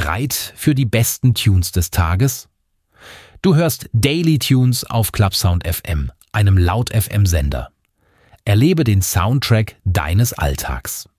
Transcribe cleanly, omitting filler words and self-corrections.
Bereit für die besten Tunes des Tages? Du hörst Daily Tunes auf Clubsound FM, einem Laut-FM-Sender. Erlebe den Soundtrack deines Alltags.